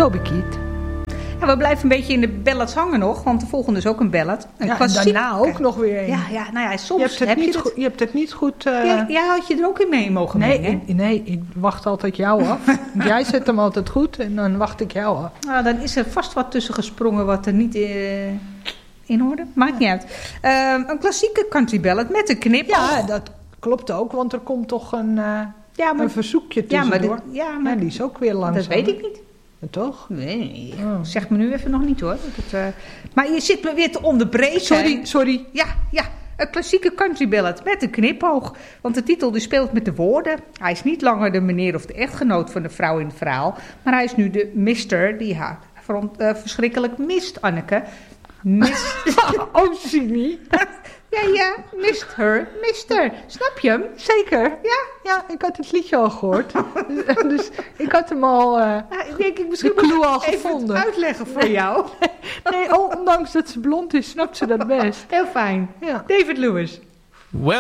Toby Keith. Ja, we blijven een beetje in de ballads hangen nog, want de volgende is ook een ballad. Een Ja, klassiek. en daarna ook nog weer een. Ja, nou ja, soms Je hebt het niet goed... Ja, had je er ook in mee mogen mengen? Nee, ik wacht altijd jou af. Jij zet hem altijd goed en dan wacht ik jou af. Nou, dan is er vast wat tussen gesprongen wat er niet in hoorde. Maakt niet uit. Een klassieke country ballad met een knip. Ja, dat klopt ook, want er komt toch een verzoekje tussendoor. Maar die is ook weer langzaam. Dat weet ik niet. Toch? Nee, zeg me nu even nog niet hoor. Maar je zit me weer te onderbreken. Sorry. Ja, een klassieke country ballad met een knipoog. Want de titel die speelt met de woorden. Hij is niet langer de meneer of de echtgenoot van de vrouw in het verhaal. Maar hij is nu de mister die haar verschrikkelijk mist, Anneke. Oh, Simi. Ja, mister. Snap je hem? Zeker. Ja, ik had het liedje al gehoord. Dus ik had hem al, ik denk, misschien de clue al even gevonden. Het uitleggen voor jou. Nee, ondanks dat ze blond is, snapt ze dat best. Heel fijn. Ja. David Lewis. Well,